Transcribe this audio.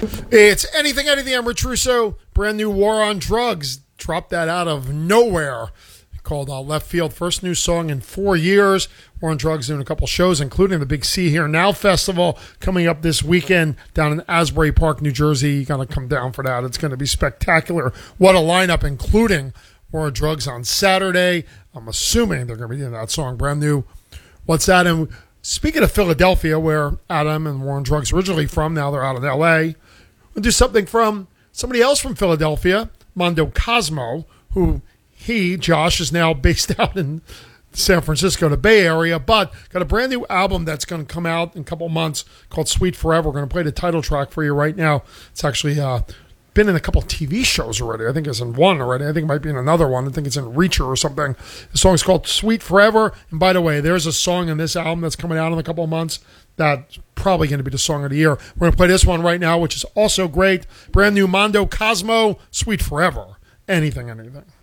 It's Anything, Anything. I'm Rich Russo. Brand new War on Drugs. Dropped that out of nowhere. Called Left Field. First new song in 4 years. War on Drugs doing a couple shows, including the Big See Here Now Festival coming up this weekend down in Asbury Park, New Jersey. You got to come down for that. It's going to be spectacular. What a lineup, including War on Drugs on Saturday. I'm assuming they're going to be doing that song. Brand new. What's that? And speaking of Philadelphia, where Adam and War on Drugs originally from, now they're out in L.A., we'll do something from somebody else from Philadelphia, Mondo Cosmo, who Josh, is now based out in San Francisco, the Bay Area, but got a brand new album that's going to come out in a couple months called Sweet Forever. We're going to play the title track for you right now. It's actually been in a couple TV shows already. I think it's in one already. I think it might be in another one. I think it's in Reacher or something. The song is called Sweet Forever. And by the way, there's a song in this album that's coming out in a couple of months that's probably going to be the song of the year. We're going to play this one right now, which is also great. Brand new Mondo Cosmo, Sweet Forever. Anything, anything.